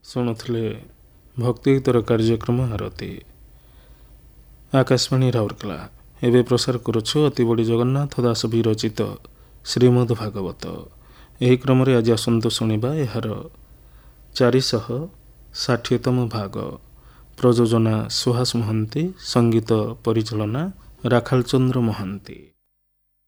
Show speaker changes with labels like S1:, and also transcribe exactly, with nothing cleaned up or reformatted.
S1: ଶୁଣୁଥିଲେ ଭକ୍ତିଗୀତର କାର୍ଯ୍ୟକ୍ରମ ଆରତୀ। ଆକାଶବାଣୀ ରାଉରକେଲା। ଏବେ ପ୍ରସାର କରୁଛୁ ଅତି ବଡ଼ି ଜଗନ୍ନାଥ ଦାସ ବିରଚିତ ଶ୍ରୀମଦ୍ ଭାଗବତ। ଏହି କ୍ରମରେ ଆଜି ଆସନ୍ତୁ ଶୁଣିବା ଏହାର ଚାରିଶହ ଷାଠିଏତମ ଭାଗ। ପ୍ରଯୋଜନା ସୁହାସ ମହାନ୍ତି, ସଙ୍ଗୀତ ପରିଚାଳନା ରାଖାଲ ଚନ୍ଦ୍ର ମହାନ୍ତି।